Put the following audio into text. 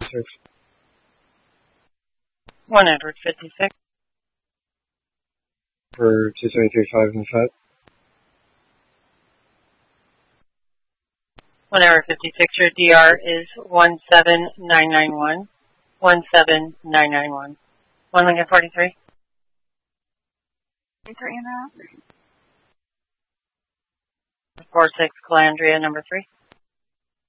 56. 1 Edward 56. For 273.5 and 5. 1 Edward 56, your DR is 17991. 17991. 1 Lincoln 43. 43 and a half. 46 Calandria, number 3.